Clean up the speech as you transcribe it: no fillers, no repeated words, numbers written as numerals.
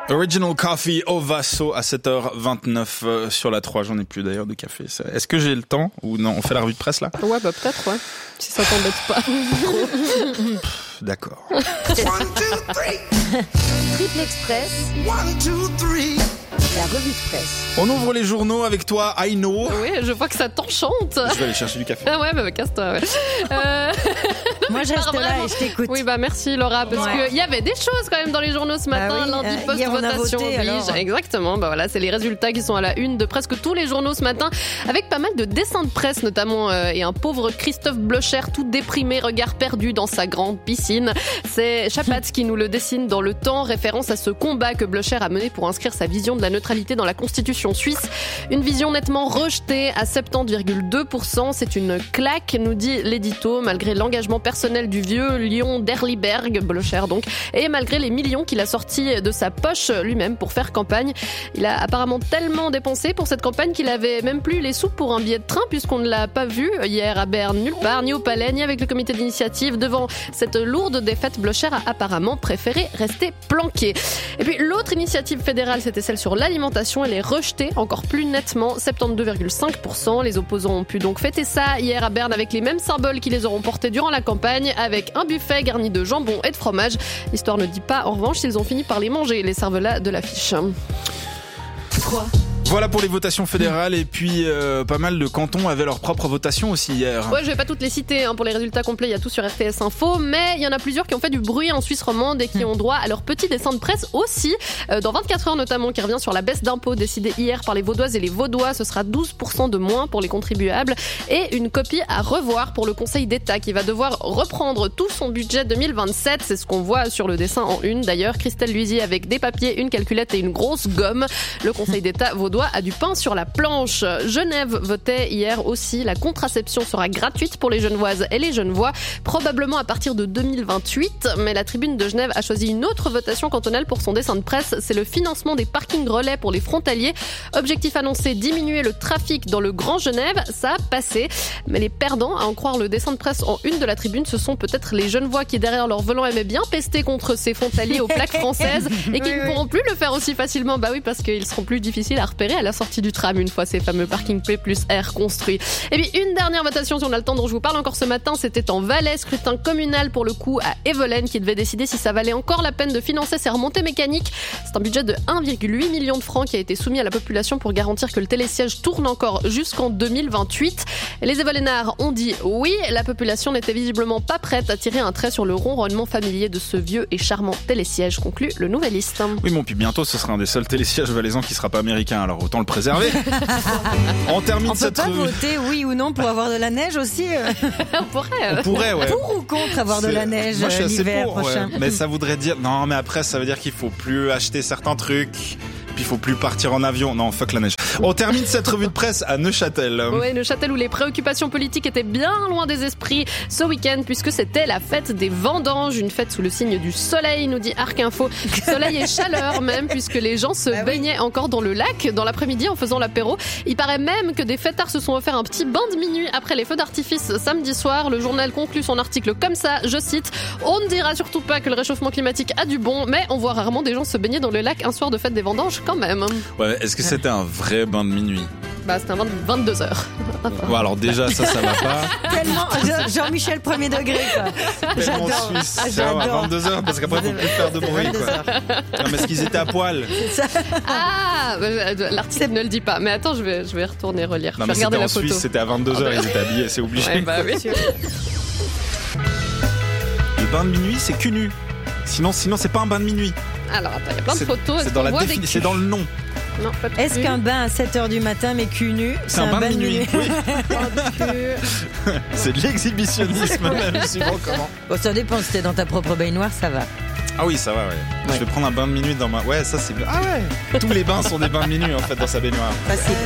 Original Coffee au Vasso à 7h29 sur la 3. J'en ai plus d'ailleurs de café. Est-ce que j'ai le temps ou non? On fait la revue de presse là? Ouais, bah peut-être, ouais. Si ça t'embête pas. D'accord. 1, 2, 3. Triple Express. 1, 2, 3. La revue de presse. On ouvre les journaux avec toi, Aino. Oui, je vois que ça t'enchante. Je vais aller chercher du café. Ah ouais, bah casse-toi, ouais. Moi, je reste là et je t'écoute. Oui, bah merci Laura, parce qu'il y avait des choses quand même dans les journaux ce matin, oui, lundi hier, on a post-votation voté, oblige. alors. Exactement, bah voilà, c'est les résultats qui sont à la une de presque tous les journaux ce matin, avec pas mal de dessins de presse notamment, et un pauvre Christophe Blocher tout déprimé, regard perdu dans sa grande piscine. C'est Chapat qui nous le dessine dans Le Temps, référence à ce combat que Blocher a mené pour inscrire sa vision de la neutralité dans la Constitution suisse. Une vision nettement rejetée à 70,2%. C'est une claque, nous dit l'édito, malgré l'engagement personnel du vieux lion d'Herliberg, Blocher donc, et malgré les millions qu'il a sortis de sa poche lui-même pour faire campagne. Il a apparemment tellement dépensé pour cette campagne qu'il avait même plus les sous pour un billet de train, puisqu'on ne l'a pas vu hier à Berne, nulle part, ni au Palais, ni avec le comité d'initiative. Devant cette lourde défaite, Blocher a apparemment préféré rester planqué. Et puis l'autre initiative fédérale, c'était celle sur l'alimentation. Elle est rejetée encore plus nettement, 72,5%. Les opposants ont pu donc fêter ça hier à Berne avec les mêmes symboles qui les auront portés durant la campagne, avec un buffet garni de jambon et de fromage. L'histoire ne dit pas en revanche s'ils ont fini par les manger, les cervelas de l'affiche. 3. Voilà pour les votations fédérales et puis pas mal de cantons avaient leur propre votation aussi hier. Ouais, je vais pas toutes les citer pour les résultats complets, il y a tout sur RTS Info, mais il y en a plusieurs qui ont fait du bruit en Suisse romande et qui ont droit à leur petit dessin de presse aussi. Dans 24 heures notamment, qui revient sur la baisse d'impôts décidée hier par les Vaudoises et les Vaudois, ce sera 12% de moins pour les contribuables et une copie à revoir pour le Conseil d'État qui va devoir reprendre tout son budget 2027. C'est ce qu'on voit sur le dessin en une d'ailleurs. Christelle Luisier avec des papiers, une calculette et une grosse gomme. Le Conseil d'État vaudois a du pain sur la planche. Genève votait hier aussi. La contraception sera gratuite pour les Genevoises et les Genevois, probablement à partir de 2028. Mais la tribune de Genève a choisi une autre votation cantonale pour son dessin de presse. C'est le financement des parkings relais pour les frontaliers. Objectif annoncé, diminuer le trafic dans le Grand Genève. Ça a passé. Mais les perdants, à en croire le dessin de presse en une de la tribune, ce sont peut-être les Genevois qui, derrière leur volant, aimaient bien pester contre ces frontaliers aux plaques françaises et qui ne pourront plus le faire aussi facilement. Bah oui, parce qu'ils seront plus difficiles à repérer à la sortie du tram une fois ces fameux parkings P plus R construits. Et puis une dernière votation, si on a le temps dont je vous parle encore ce matin, c'était en Valais, scrutin communal pour le coup à Evelen qui devait décider si ça valait encore la peine de financer ces remontées mécaniques. C'est un budget de 1,8 million de francs qui a été soumis à la population pour garantir que le télésiège tourne encore jusqu'en 2028. Et les Evelénards ont dit oui, la population n'était visiblement pas prête à tirer un trait sur le ronronnement familier de ce vieux et charmant télésiège, conclut le Nouvelliste. Oui, bon, puis bientôt ce sera un des seuls télésièges valaisans qui sera pas américain, alors autant le préserver. On termine On peut cette pas revue. voter oui ou non pour avoir de la neige aussi. On pourrait. On pourrait, ouais. Pour ou contre avoir de la neige Moi, je suis assez l'hiver pour, prochain. ouais. Mais ça voudrait dire... Non, mais après, ça veut dire qu'il faut plus acheter certains trucs. Puis il faut plus partir en avion. Non, fuck la neige. On termine cette revue de presse à Neuchâtel. Oui, Neuchâtel où les préoccupations politiques étaient bien loin des esprits ce week-end puisque c'était la fête des vendanges, une fête sous le signe du soleil, nous dit Arc Info. Soleil et chaleur même puisque les gens se baignaient encore dans le lac dans l'après-midi en faisant l'apéro. Il paraît même que des fêtards se sont offerts un petit bain de minuit après les feux d'artifice samedi soir. Le journal conclut son article comme ça, je cite: on ne dira surtout pas que le réchauffement climatique a du bon, mais on voit rarement des gens se baigner dans le lac un soir de fête des vendanges quand même. Ouais, est-ce que c'était un vrai bain de minuit? Bah, c'était un 22 heures. Bon, alors déjà, ça va pas. Tellement Jean-Michel premier degré quoi. Tellement suisse. C'est à 22h parce qu'après, faut plus faire de bruit, quoi. Non, mais est-ce qu'ils étaient à poil? Ah, l'article ne le dit pas. Mais attends, je vais retourner relire. Non, je vais mais regarder c'était la en photo. Suisse, c'était à 22h, ils étaient habillés, c'est obligé. Ouais, bah oui. Le bain de minuit, c'est cul nu. Sinon, c'est pas un bain de minuit. Alors, attends, il y a plein de photos. C'est dans la définition, c'est dans le nom. Non, pas de Est-ce cul. qu'un bain à 7h du matin mais cul nu, C'est un bain de minuit. Oui. Pas de cul. C'est de l'exhibitionnisme, même suivant comment. Bon, ça dépend, si t'es dans ta propre baignoire, ça va. Ah oui, ça va, ouais. Je vais prendre un bain de minuit dans ma... Ouais, ça c'est... Ah ouais. Tous les bains sont des bains de minuit, en fait, dans sa baignoire. Facile.